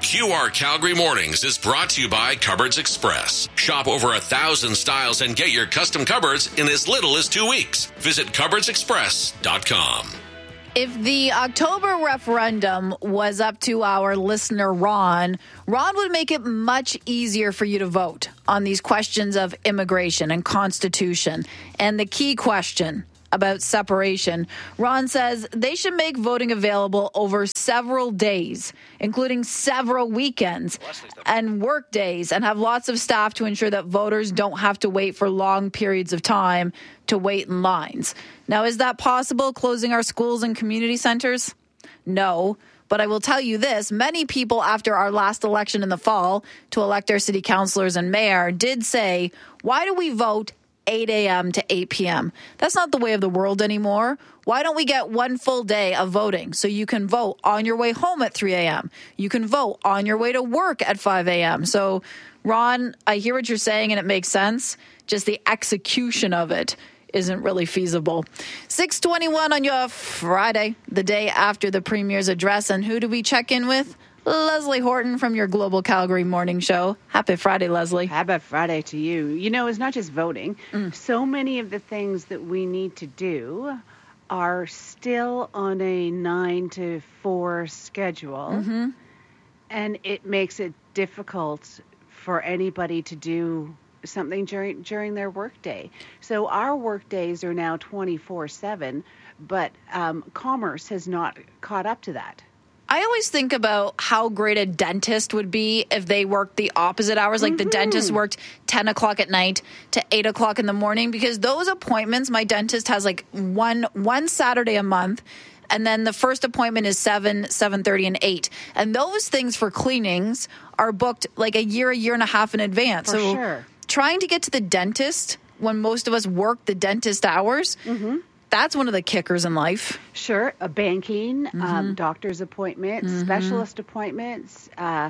QR Calgary Mornings is brought to you by Cupboards Express. Shop over 1,000 styles and get your custom cupboards in as little as 2 weeks. Visit cupboardsexpress.com. If the October referendum was up to our listener, Ron would make it much easier for you to vote on these questions of immigration and constitution. And the key question about separation, Ron says they should make voting available over several days, including several weekends and work days, and have lots of staff to ensure that voters don't have to wait for long periods of time to wait in lines. Now, is that possible, closing our schools and community centers? No. But I will tell you this, many people after our last election in the fall to elect our city councillors and mayor did say, why do we vote 8 a.m. to 8 p.m.? That's not the way of the world anymore. Why don't we get one full day of voting so you can vote on your way home at 3 a.m.? You can vote on your way to work at 5 a.m. So, Ron, I hear what you're saying and it makes sense. Just the execution of it isn't really feasible. 6:21 on your Friday, the day after the Premier's address. And who do we check in with? Leslie Horton from your Global Calgary Morning Show. Happy Friday, Leslie. Happy Friday to you. You know, it's not just voting. So many of the things that we need to do are still on a 9 to 4 schedule. And it makes it difficult for anybody to do something during their workday. So our work days are now 24/7, but commerce has not caught up to that. I always think about how great a dentist would be if they worked the opposite hours, like the dentist worked 10 o'clock at night to 8 o'clock in the morning, because those appointments, my dentist has like one Saturday a month, and then the first appointment is 7, 7:30, and 8. And those things for cleanings are booked like a year and a half in advance. For sure. Trying to get to the dentist when most of us work the dentist hours, that's one of the kickers in life. Sure. Banking, doctor's appointments, specialist appointments.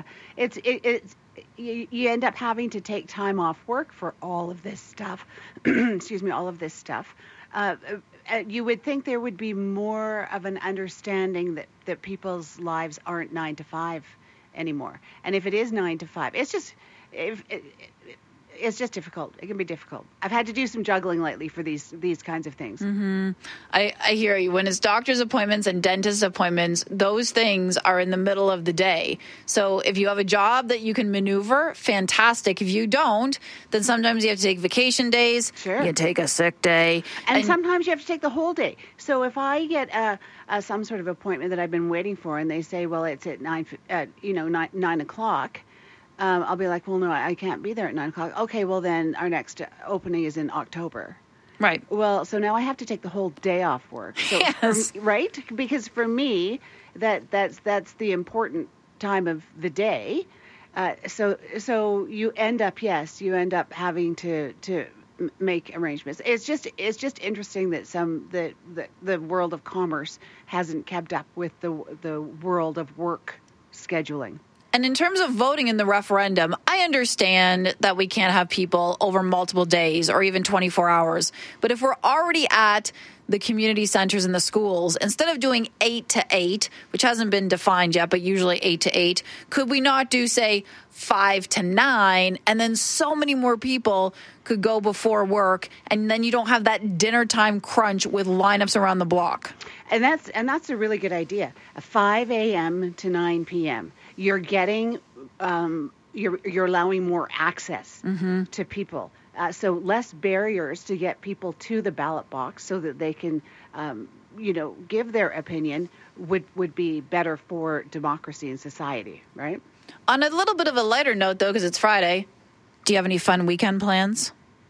You end up having to take time off work for all of this stuff. Excuse me, all of this stuff. You would think there would be more of an understanding that people's lives aren't 9 to 5 anymore. And if it is 9 to 5, it's just difficult. It can be difficult. I've had to do some juggling lately for these kinds of things. I hear you. When it's doctor's appointments and dentist appointments, those things are in the middle of the day. So if you have a job that you can maneuver, fantastic. If you don't, then sometimes you have to take vacation days. Sure. You take a sick day. And sometimes you have to take the whole day. So if I get some sort of appointment that I've been waiting for, and they say, well, it's at 9 o'clock, I'll be like, well, no, I can't be there at 9 o'clock. Okay, well, then our next opening is in October. Right. Well, so now I have to take the whole day off work. So Yes. Right? Because for me, that's the important time of the day. So you end up having to make arrangements. It's just interesting that the world of commerce hasn't kept up with the world of work scheduling. And in terms of voting in the referendum, I understand that we can't have people over multiple days or even 24 hours. But if we're already at the community centers and the schools, instead of doing 8 to 8, which hasn't been defined yet, but usually 8 to 8, could we not do, say, 5 to 9, and then so many more people could go before work, and then you don't have that dinner time crunch with lineups around the block? And that's a really good idea. 5 a.m. to 9 p.m. You're getting, you're allowing more access to people. So less barriers to get people to the ballot box so that they can, give their opinion would be better for democracy and society, right? On a little bit of a lighter note, though, because it's Friday, do you have any fun weekend plans?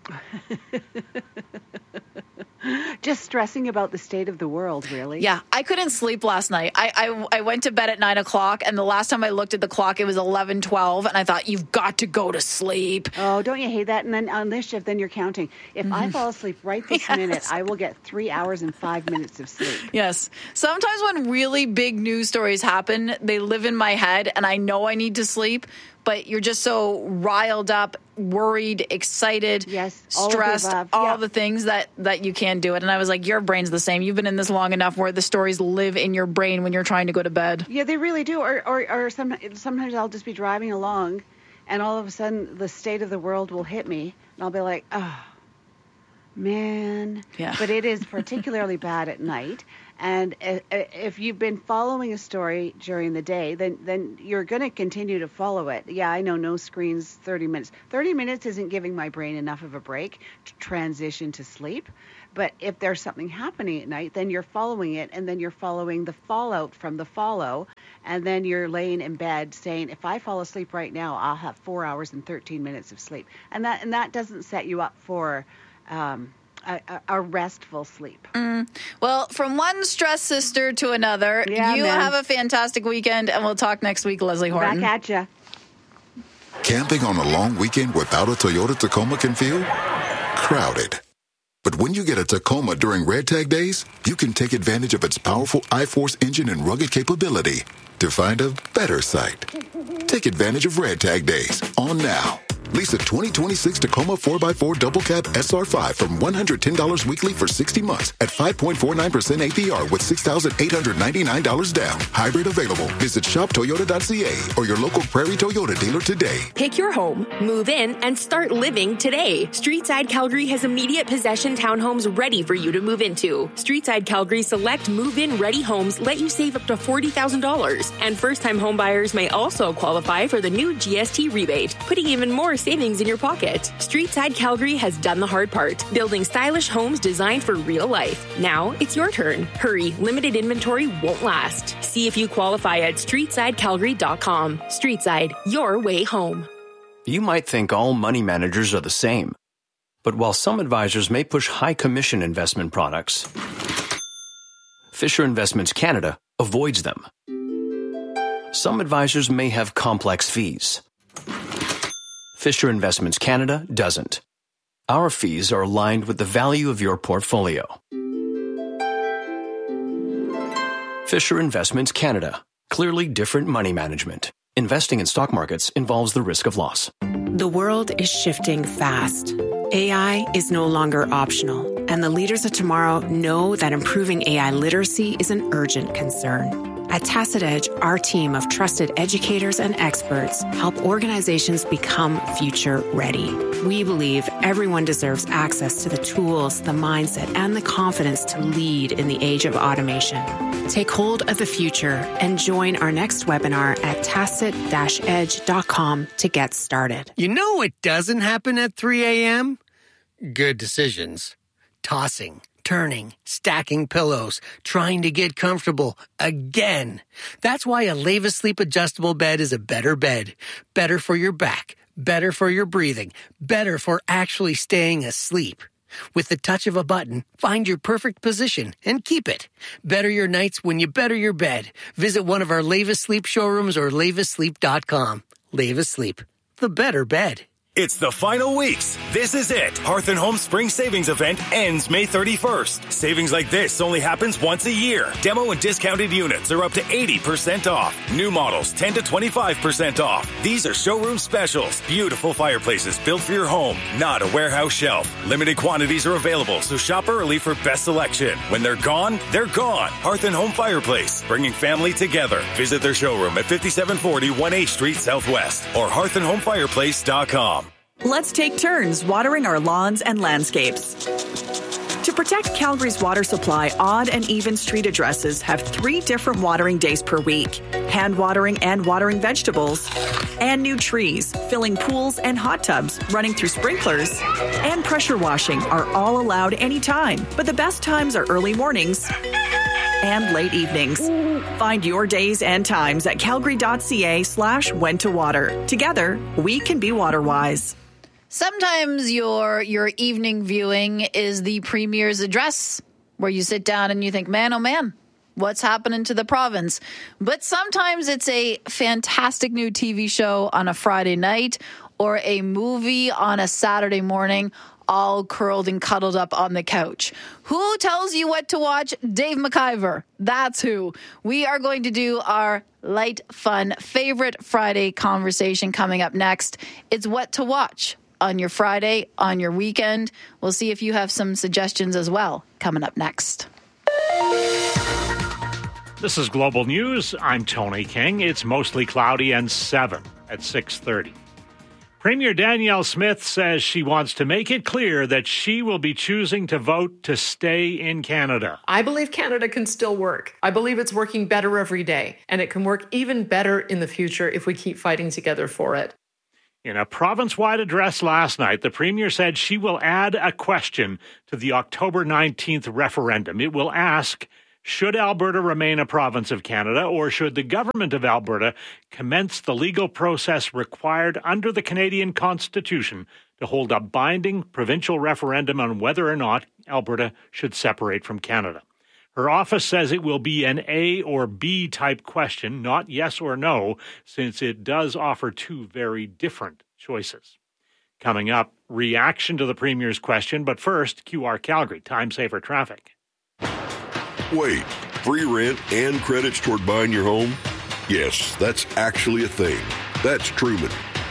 Just stressing about the state of the world, really. Yeah, I couldn't sleep last night. I went to bed at 9 o'clock, and the last time I looked at the clock, it was 11:12, and I thought, you've got to go to sleep. Oh, don't you hate that? And then on this shift, then you're counting. If I fall asleep right this minute, I will get 3 hours and 5 minutes of sleep. Yes. Sometimes when really big news stories happen, they live in my head, and I know I need to sleep, but you're just so riled up, worried, excited, stressed, all the things that you can't do it. And I was like, your brain's the same. You've been in this long enough where the stories live in your brain when you're trying to go to bed. Yeah, they really do. Or sometimes I'll just be driving along, and all of a sudden the state of the world will hit me, and I'll be like, oh, man. Yeah. But it is particularly bad at night. And if you've been following a story during the day, then you're going to continue to follow it. Yeah, I know, no screens, 30 minutes. 30 minutes isn't giving my brain enough of a break to transition to sleep. But if there's something happening at night, then you're following it, and then you're following the fallout from the follow, and then you're laying in bed saying, if I fall asleep right now, I'll have 4 hours and 13 minutes of sleep. And that doesn't set you up for a restful sleep. Well, from one stress sister to another, have a fantastic weekend, and we'll talk next week, Leslie Horton. Back at ya. Camping on a long weekend without a Toyota Tacoma can feel crowded. But when you get a Tacoma during Red Tag Days, you can take advantage of its powerful iForce engine and rugged capability to find a better site. Take advantage of Red Tag Days on now. Lease a 2026 Tacoma 4x4 Double Cab SR5 from $110 weekly for 60 months at 5.49% APR with $6,899 down. Hybrid available. Visit shoptoyota.ca or your local Prairie Toyota dealer today. Pick your home, move in, and start living today. Streetside Calgary has immediate possession townhomes ready for you to move into. Streetside Calgary select move-in ready homes let you save up to $40,000. And first-time homebuyers may also qualify for the new GST rebate, putting even more savings in your pocket. Streetside Calgary has done the hard part, building stylish homes designed for real life. Now it's your turn. Hurry, limited inventory won't last. See if you qualify at streetsidecalgary.com. Streetside, your way home. You might think all money managers are the same. But while some advisors may push high commission investment products, Fisher Investments Canada avoids them. Some advisors may have complex fees. Fisher Investments Canada doesn't. Our fees are aligned with the value of your portfolio. Fisher Investments Canada. Clearly different money management. Investing in stock markets involves the risk of loss. The world is shifting fast. AI is no longer optional, and the leaders of tomorrow know that improving AI literacy is an urgent concern. At Tacit Edge, our team of trusted educators and experts help organizations become future ready. We believe everyone deserves access to the tools, the mindset, and the confidence to lead in the age of automation. Take hold of the future and join our next webinar at tacit-edge.com to get started. You know what doesn't happen at 3 a.m.? Good decisions. Tossing, turning, stacking pillows, trying to get comfortable again. That's why a Leva Sleep adjustable bed is a better bed. Better for your back, better for your breathing, better for actually staying asleep. With the touch of a button, find your perfect position and keep it. Better your nights when you better your bed. Visit one of our Leva Sleep showrooms or levasleep.com. Leva Sleep, the better bed. It's the final weeks. This is it. Hearth & Home Spring Savings Event ends May 31st. Savings like this only happens once a year. Demo and discounted units are up to 80% off. New models 10 to 25% off. These are showroom specials. Beautiful fireplaces built for your home, not a warehouse shelf. Limited quantities are available, so shop early for best selection. When they're gone, they're gone. Hearth & Home Fireplace, bringing family together. Visit their showroom at 5740 1H Street Southwest or hearthandhomefireplace.com. Let's take turns watering our lawns and landscapes. To protect Calgary's water supply, odd and even street addresses have 3 different watering days per week. Hand watering and watering vegetables. And new trees, filling pools and hot tubs, running through sprinklers. And pressure washing are all allowed anytime. But the best times are early mornings and late evenings. Find your days and times at calgary.ca/when to water. Together, we can be water-wise. Sometimes your evening viewing is the Premier's address, where you sit down and you think, man, oh man, what's happening to the province? But sometimes it's a fantastic new TV show on a Friday night or a movie on a Saturday morning. all curled and cuddled up on the couch. Who tells you what to watch? Dave McIver. That's who. We are going to do our light, fun, favorite Friday conversation coming up next. It's what to watch on your Friday, on your weekend. We'll see if you have some suggestions as well coming up next. This is Global News. I'm Tony King. It's mostly cloudy and 7 at 6:30. Premier Danielle Smith says she wants to make it clear that she will be choosing to vote to stay in Canada. I believe Canada can still work. I believe it's working better every day, and it can work even better in the future if we keep fighting together for it. In a province-wide address last night, the Premier said she will add a question to the October 19th referendum. It will ask, should Alberta remain a province of Canada, or should the government of Alberta commence the legal process required under the Canadian Constitution to hold a binding provincial referendum on whether or not Alberta should separate from Canada? Her office says it will be an A or B type question, not yes or no, since it does offer two very different choices. Coming up, reaction to the Premier's question, but first, QR Calgary, time saver traffic. Wait, free rent and credits toward buying your home? Yes, that's actually a thing. That's Truman.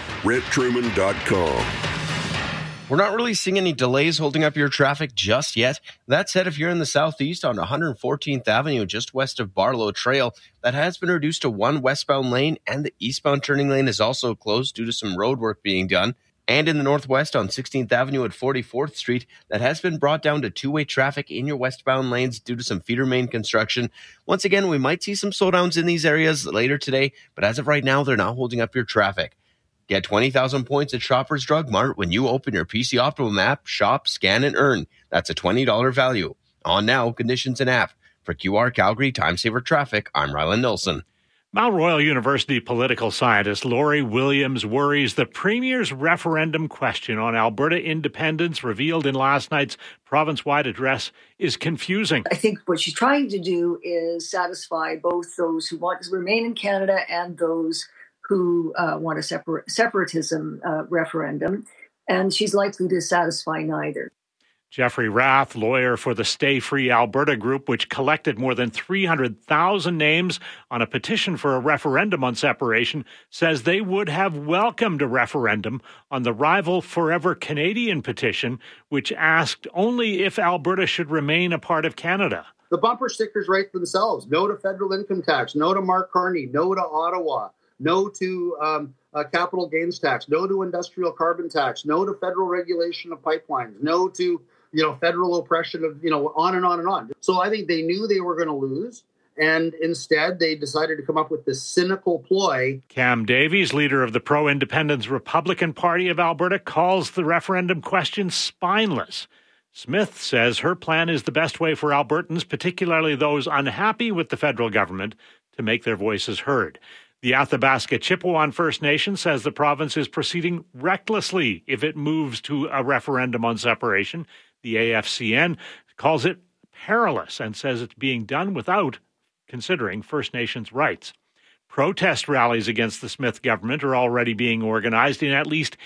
RentTruman.com. We're not really seeing any delays holding up your traffic just yet. That said, if you're in the southeast on 114th Avenue, just west of Barlow Trail, that has been reduced to one westbound lane, and the eastbound turning lane is also closed due to some road work being done. And in the northwest on 16th Avenue at 44th Street, that has been brought down to two-way traffic in your westbound lanes due to some feeder main construction. Once again, we might see some slowdowns in these areas later today, but as of right now, they're not holding up your traffic. Get 20,000 points at Shoppers Drug Mart when you open your PC Optimum app, shop, scan, and earn. That's a $20 value. On now, conditions and app. For QR Calgary Time Saver Traffic, I'm Ryland Nilsson. Mount Royal University political scientist Laurie Williams worries the Premier's referendum question on Alberta independence revealed in last night's province-wide address is confusing. I think what she's trying to do is satisfy both those who want to remain in Canada and those who want a separatism referendum, and she's likely to satisfy neither. Jeffrey Rath, lawyer for the Stay Free Alberta group, which collected more than 300,000 names on a petition for a referendum on separation, says they would have welcomed a referendum on the rival Forever Canadian petition, which asked only if Alberta should remain a part of Canada. The bumper stickers write themselves. No to federal income tax. No to Mark Carney. No to Ottawa. No to capital gains tax. No to industrial carbon tax. No to federal regulation of pipelines. No to federal oppression of, on and on and on. So I think they knew they were going to lose, and instead they decided to come up with this cynical ploy. Cam Davies, leader of the pro-independence Republican Party of Alberta, calls the referendum question spineless. Smith says her plan is the best way for Albertans, particularly those unhappy with the federal government, to make their voices heard. The Athabasca Chippewa First Nation says the province is proceeding recklessly if it moves to a referendum on separation. The AFCN calls it perilous and says it's being done without considering First Nations rights. Protest rallies against the Smith government are already being organized in at least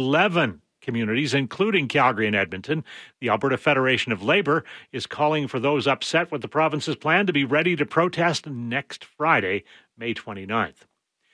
11 communities, including Calgary and Edmonton. The Alberta Federation of Labour is calling for those upset with the province's plan to be ready to protest next Friday, May 29th.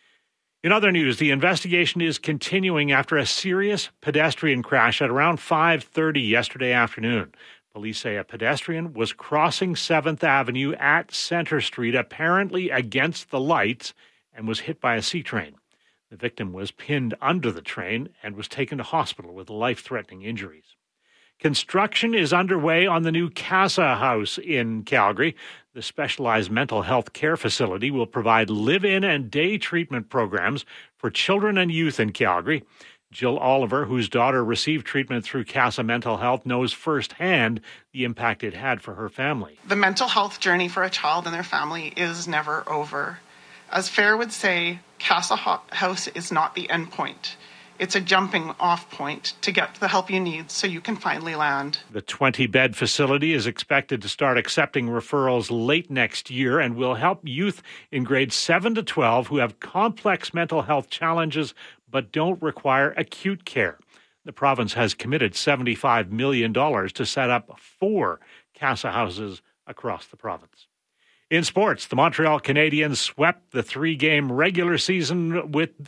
In other news, the investigation is continuing after a serious pedestrian crash at around 5:30 yesterday afternoon. Police say a pedestrian was crossing 7th Avenue at Centre Street, apparently against the lights, and was hit by a C-train. The victim was pinned under the train and was taken to hospital with life-threatening injuries. Construction is underway on the new Casa House in Calgary. The specialized mental health care facility will provide live-in and day treatment programs for children and youth in Calgary. Jill Oliver, whose daughter received treatment through Casa Mental Health, knows firsthand the impact it had for her family. The mental health journey for a child and their family is never over. As Fair would say, Casa House is not the end point. It's a jumping off point to get the help you need so you can finally land. The 20-bed facility is expected to start accepting referrals late next year and will help youth in grades 7 to 12 who have complex mental health challenges but don't require acute care. The province has committed $75 million to set up 4 Casa houses across the province. In sports, the Montreal Canadiens swept the 3-game regular season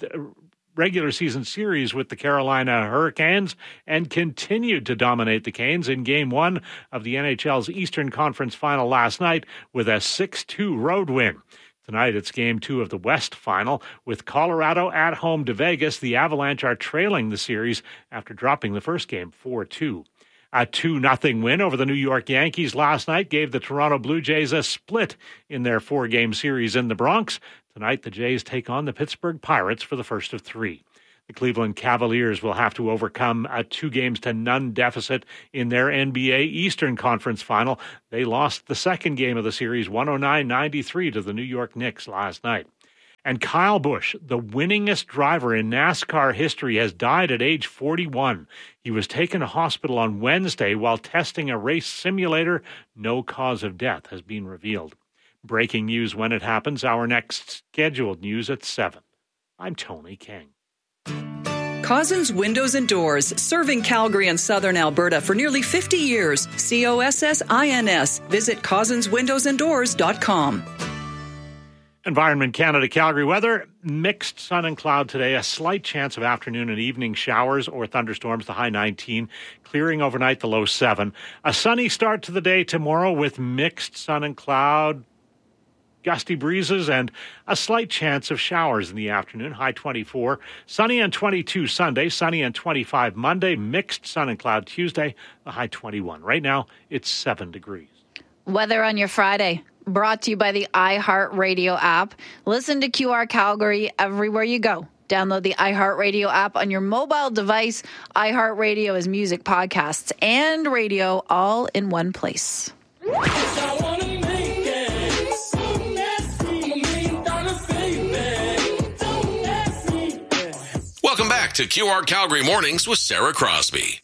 series with the Carolina Hurricanes and continued to dominate the Canes in Game 1 of the NHL's Eastern Conference Final last night with a 6-2 road win. Tonight, it's Game 2 of the West Final. With Colorado at home to Vegas, the Avalanche are trailing the series after dropping the first game 4-2. A 2-0 win over the New York Yankees last night gave the Toronto Blue Jays a split in their 4-game series in the Bronx. Tonight, the Jays take on the Pittsburgh Pirates for the first of 3. The Cleveland Cavaliers will have to overcome a 2-0 deficit in their NBA Eastern Conference Final. They lost the second game of the series 109-93 to the New York Knicks last night. And Kyle Busch, the winningest driver in NASCAR history, has died at age 41. He was taken to hospital on Wednesday while testing a race simulator. No cause of death has been revealed. Breaking news when it happens. Our next scheduled news at 7. I'm Tony King. Cozzens Windows and Doors, serving Calgary and southern Alberta for nearly 50 years. COSSINS. Visit CozzensWindowsandDoors.com. Environment Canada Calgary weather, mixed sun and cloud today, a slight chance of afternoon and evening showers or thunderstorms, the high 19, clearing overnight, the low 7. A sunny start to the day tomorrow with mixed sun and cloud, gusty breezes, and a slight chance of showers in the afternoon, high 24. Sunny and 22 Sunday, sunny and 25 Monday, mixed sun and cloud Tuesday, the high 21. Right now, it's 7 degrees. Weather on your Friday, brought to you by the iHeartRadio app. Listen to QR Calgary everywhere you go. Download the iHeartRadio app on your mobile device. iHeartRadio is music, podcasts, and radio all in one place. Welcome back to QR Calgary Mornings with Sarah Crosby.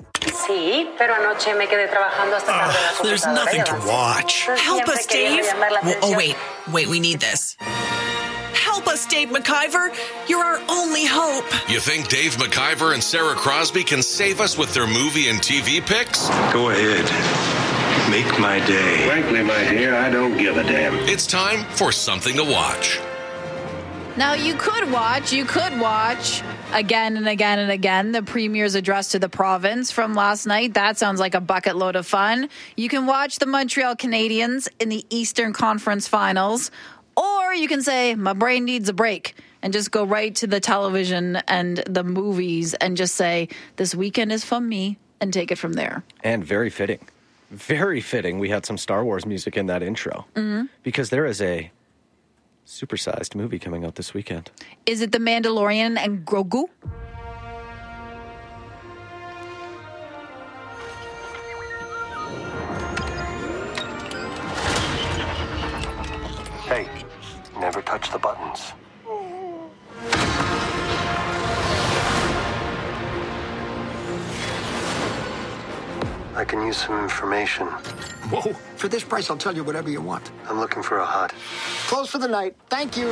There's nothing to watch. Help us, Dave. Wait, we need this. Help us, Dave McIver. You're our only hope. You think Dave McIver and Sarah Crosby can save us with their movie and TV picks? Go ahead. Make my day. Frankly, my dear, I don't give a damn. It's time for something to watch. Now, you could watch again and again and again the Premier's address to the province from last night. That sounds like a bucket load of fun. You can watch the Montreal Canadiens in the Eastern Conference Finals, or you can say, my brain needs a break, and just go right to the television and the movies and just say, this weekend is from me, and take it from there. And very fitting. Very fitting. We had some Star Wars music in that intro. Mm-hmm. Because there is a supersized movie coming out this weekend. Is it The Mandalorian and Grogu? Hey, never touch the buttons. I can use some information. Whoa, for this price, I'll tell you whatever you want. I'm looking for a hut. Close for the night. Thank you.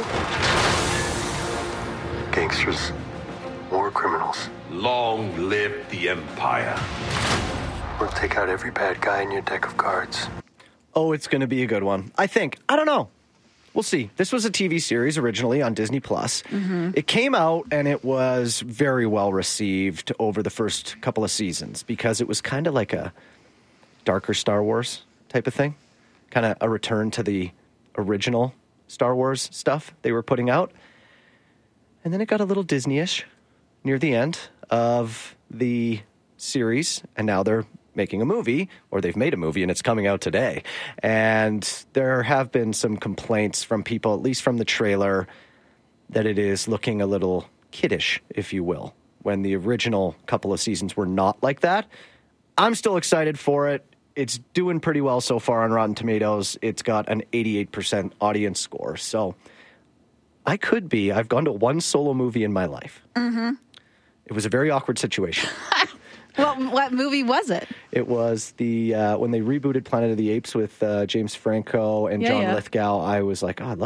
Gangsters. War criminals. Long live the Empire. We'll take out every bad guy in your deck of cards. Oh, it's going to be a good one. I think. I don't know. We'll see. This was a TV series originally on Disney+. Mm-hmm. It came out and it was very well received over the first couple of seasons because it was kind of like a darker Star Wars type of thing. Kind of a return to the original Star Wars stuff they were putting out. And then it got a little Disney-ish near the end of the series, and now they're making a movie, or they've made a movie, and it's coming out today. And there have been some complaints from people, at least from the trailer, that it is looking a little kiddish, if you will, when the original couple of seasons were not like that. I'm still excited for it. It's doing pretty well so far on Rotten Tomatoes. It's got an 88% audience score. So I've gone to one solo movie in my life. Mm-hmm. It was a very awkward situation. What movie was it? It was the when they rebooted Planet of the Apes with James Franco and John Lithgow. I was like, I love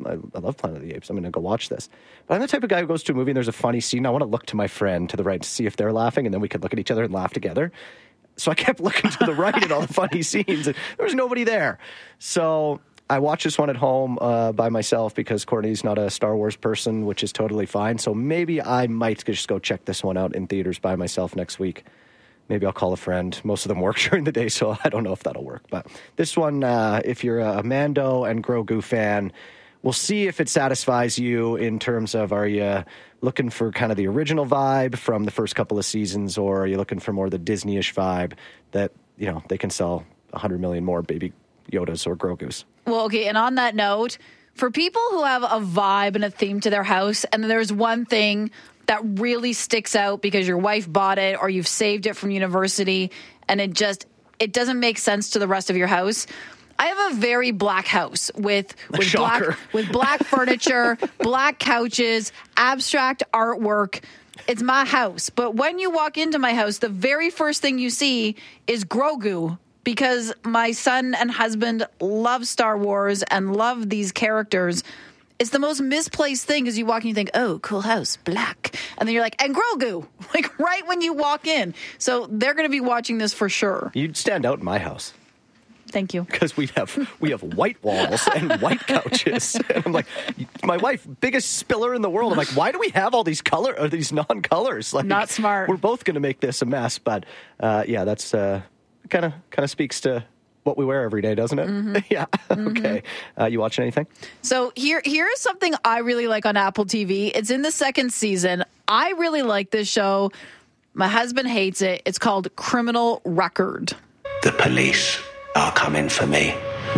I love Planet of the Apes. I'm going to go watch this. But I'm the type of guy who goes to a movie and there's a funny scene. I want to look to my friend to the right to see if they're laughing, and then we could look at each other and laugh together. So I kept looking to the right at all the funny scenes, and there was nobody there. So I watched this one at home by myself because Courtney's not a Star Wars person, which is totally fine. So maybe I might just go check this one out in theaters by myself next week. Maybe I'll call a friend. Most of them work during the day, so I don't know if that'll work. But this one, if you're a Mando and Grogu fan, we'll see if it satisfies you in terms of, are you looking for kind of the original vibe from the first couple of seasons, or are you looking for more the Disney-ish vibe that, they can sell 100 million more Baby Yodas or Grogus? Well, okay, and on that note, for people who have a vibe and a theme to their house, and there's one thing that really sticks out because your wife bought it or you've saved it from university and it doesn't make sense to the rest of your house. I have a very black house with black furniture, black couches, abstract artwork. It's my house. But when you walk into my house, the very first thing you see is Grogu, because my son and husband love Star Wars and love these characters. It's the most misplaced thing because you walk and you think, oh, cool house, black. And then you're like, and Grogu, like right when you walk in. So they're going to be watching this for sure. You'd stand out in my house. Thank you. Because we have white walls and white couches. And I'm like, my wife, biggest spiller in the world. I'm like, why do we have all these these non-colors? Like, not smart. We're both going to make this a mess. But yeah, that's kind of speaks to what we wear every day, doesn't it? Mm-hmm. Yeah. Okay. You watching anything? So here is something I really like on Apple TV. It's in the second season. I really like this show. My husband hates it. It's called Criminal Record. The police are coming for me.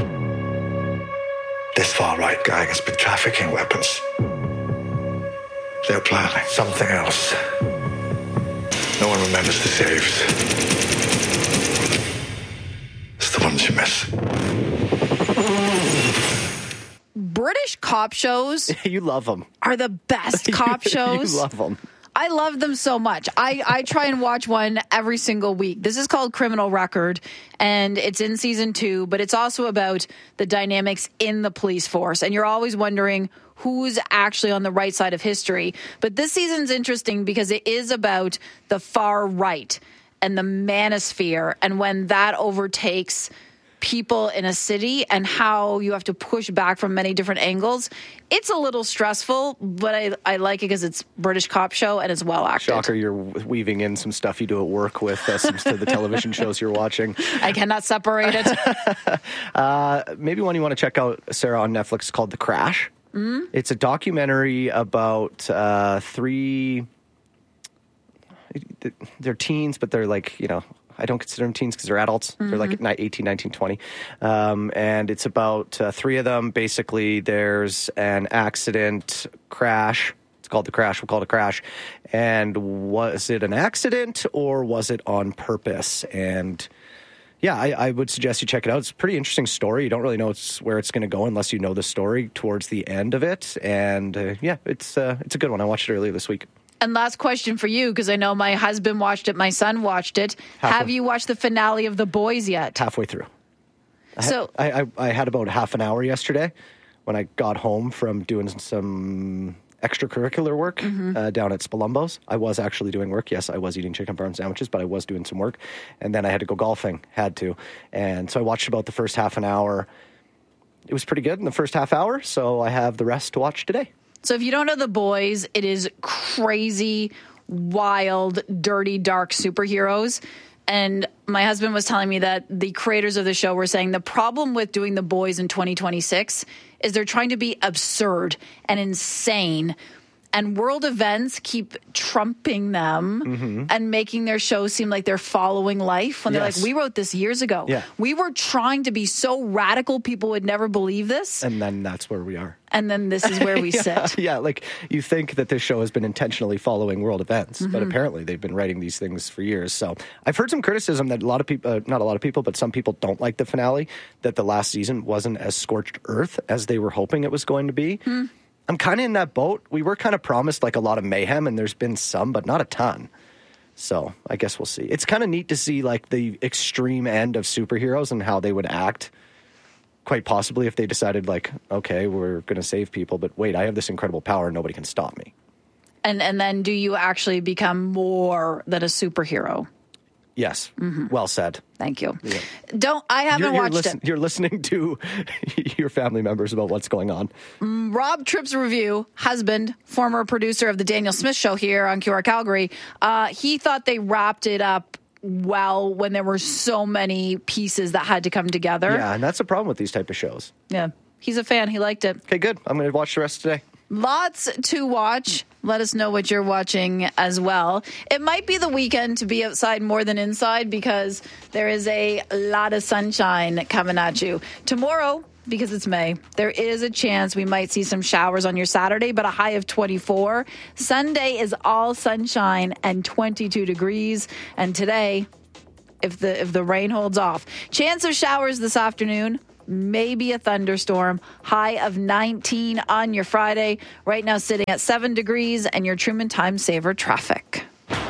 This far-right gang has been trafficking weapons. They're planning something else. No one remembers the saves. It's the ones you miss. British cop shows. You love them. Are the best cop shows. You love them. I love them so much. I try and watch one every single week. This is called Criminal Record, and it's in season 2, but it's also about the dynamics in the police force. And you're always wondering who's actually on the right side of history. But this season's interesting because it is about the far right and the manosphere, and when that overtakes people in a city and how you have to push back from many different angles. It's a little stressful, but I like it because it's British cop show and it's well acted. Shocker, you're weaving in some stuff you do at work with some to the television shows you're watching. I cannot separate it. Maybe one you want to check out, Sarah, on Netflix called The Crash. Mm-hmm. It's a documentary about 3... They're teens, but they're like, I don't consider them teens because they're adults. Mm-hmm. They're like 18, 19, 20. And it's about 3 of them. Basically, there's an accident crash. It's called The Crash. We'll call it a crash. And was it an accident or was it on purpose? And yeah, I would suggest you check it out. It's a pretty interesting story. You don't really know where it's going to go unless you know the story towards the end of it. And yeah, it's a good one. I watched it earlier this week. And last question for you, because I know my husband watched it, my son watched it. Have you watched the finale of The Boys yet? Halfway through. I had about half an hour yesterday when I got home from doing some extracurricular work down at Spalumbo's. I was actually doing work. Yes, I was eating chicken parm sandwiches, but I was doing some work. And then I had to go golfing. And so I watched about the first half an hour. It was pretty good in the first half hour, so I have the rest to watch today. So if you don't know The Boys, it is crazy, wild, dirty, dark superheroes. And my husband was telling me that the creators of the show were saying the problem with doing The Boys in 2026 is they're trying to be absurd and insane. And world events keep trumping them and making their show seem like they're following life. When they're like, we wrote this years ago. Yeah. We were trying to be so radical people would never believe this. And then that's where we are. And then this is where we sit. Yeah, like you think that this show has been intentionally following world events, but apparently they've been writing these things for years. So I've heard some criticism that a lot of people, not a lot of people, but some people don't like the finale, that the last season wasn't as scorched earth as they were hoping it was going to be. I'm kind of in that boat. We were kind of promised like a lot of mayhem, and there's been some, but not a ton. So I guess we'll see. It's kind of neat to see like the extreme end of superheroes and how they would act quite possibly if they decided, like, okay, we're going to save people, but wait, I have this incredible power and nobody can stop me. And then do you actually become more than a superhero? Yes. Mm-hmm. Well said. Thank you. Yeah. I haven't watched it. You're listening to your family members about what's going on. Rob Tripp's review, husband, former producer of the Daniel Smith Show here on QR Calgary, he thought they wrapped it up well when there were so many pieces that had to come together. Yeah, and that's the problem with these type of shows. Yeah. He's a fan. He liked it. Okay, good. I'm going to watch the rest today. Lots to watch. Let us know what you're watching as well. It might be the weekend to be outside more than inside because there is a lot of sunshine coming at you. Tomorrow, because it's May, there is a chance we might see some showers on your Saturday, but a high of 24. Sunday is all sunshine and 22 degrees. And today, if the rain holds off, chance of showers this afternoon. Maybe a thunderstorm. High of 19 on your Friday. Right now sitting at 7 degrees and your Truman Time Saver traffic.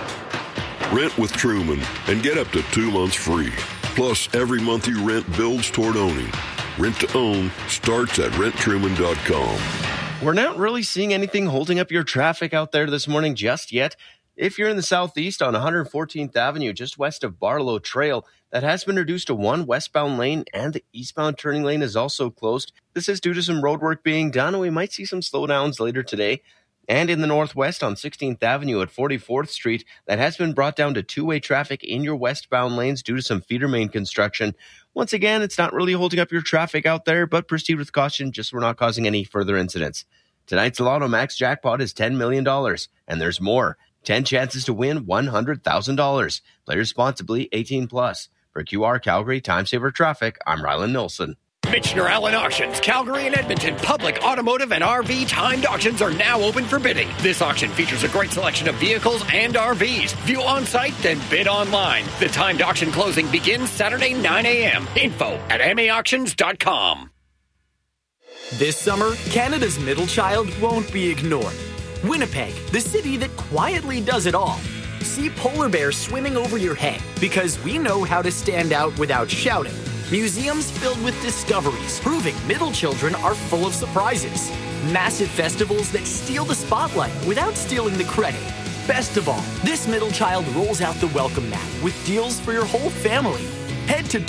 Rent with Truman and get up to 2 months free. Plus, every month you rent builds toward owning. Rent to own starts at renttruman.com. We're not really seeing anything holding up your traffic out there this morning just yet. If you're in the southeast on 114th Avenue, just west of Barlow Trail, that has been reduced to one westbound lane, and the eastbound turning lane is also closed. This is due to some road work being done, and we might see some slowdowns later today. And in the northwest on 16th Avenue at 44th Street, that has been brought down to two-way traffic in your westbound lanes due to some feeder main construction. Once again, it's not really holding up your traffic out there, but proceed with caution, just so we're not causing any further incidents. Tonight's Lotto Max jackpot is $10 million, and there's more. 10 chances to win $100,000. Play responsibly, 18 plus. For QR Calgary Time Saver Traffic, I'm Rylan Nilsson. Michener Allen Auctions, Calgary and Edmonton public automotive and RV timed auctions are now open for bidding. This auction features a great selection of vehicles and RVs. View on site, then bid online. The timed auction closing begins Saturday 9 a.m. Info at maauctions.com. This summer, Canada's middle child won't be ignored. Winnipeg, the city that quietly does it all. See polar bears swimming over your head because we know how to stand out without shouting. Museums filled with discoveries proving middle children are full of surprises. Massive festivals that steal the spotlight without stealing the credit. Best of all, this middle child rolls out the welcome mat with deals for your whole family. Head to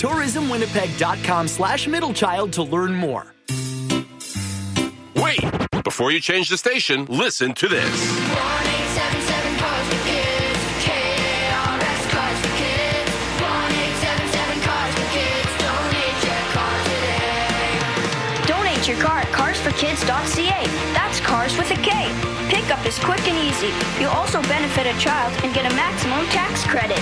tourismwinnipeg.com/middlechild to learn more. Wait! Before you change the station, listen to this. 1877 Cars for Kids. KRS Cars for Kids. 1877 Cars for Kids. Donate your car today. Donate your car at carsforkids.ca. That's cars with a K. Pickup is quick and easy. You'll also benefit a child and get a maximum tax credit.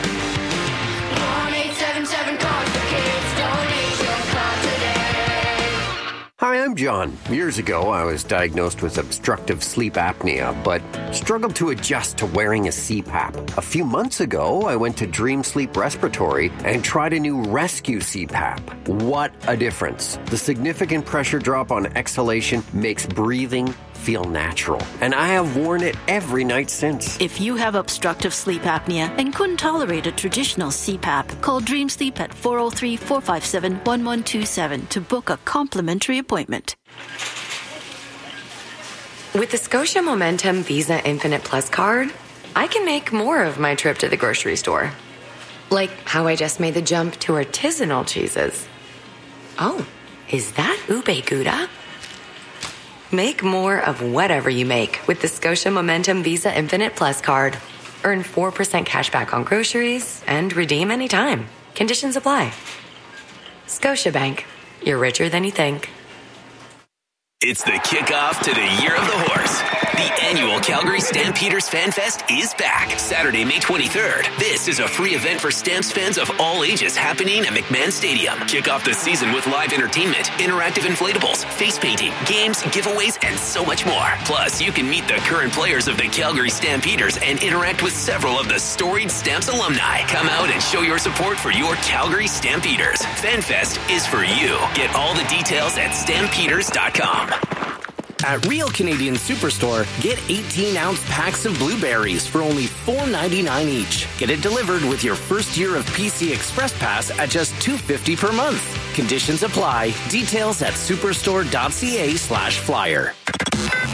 1877 Cars for Kids. Donate your car today. Hi, I'm John. Years ago, I was diagnosed with obstructive sleep apnea, but struggled to adjust to wearing a CPAP. A few months ago, I went to Dream Sleep Respiratory and tried a new Rescue CPAP. What a difference. The significant pressure drop on exhalation makes breathing feel natural, and I have worn it every night since. If you have obstructive sleep apnea and couldn't tolerate a traditional CPAP, call Dream Sleep at 403-457-1127 to book a complimentary appointment. With the Scotia Momentum Visa Infinite Plus card, I can make more of my trip to the grocery store. Like how I just made the jump to artisanal cheeses. Oh, is that ube gouda? Make more of whatever you make with the Scotia Momentum Visa Infinite Plus card. Earn 4% cash back on groceries and redeem anytime. Conditions apply. Scotiabank. You're richer than you think. It's the kickoff to the Year of the Horse. The annual Calgary Stampeders Fan Fest is back Saturday, May 23rd. This is a free event for Stamps fans of all ages happening at McMahon Stadium. Kick off the season with live entertainment, interactive inflatables, face painting, games, giveaways, and so much more. Plus, you can meet the current players of the Calgary Stampeders and interact with several of the storied Stamps alumni. Come out and show your support for your Calgary Stampeders. Fan Fest is for you. Get all the details at stampeders.com. At Real Canadian Superstore, get 18-ounce packs of blueberries for only $4.99 each. Get it delivered with your first year of PC Express Pass at just $2.50 per month. Conditions apply. Details at superstore.ca/flyer.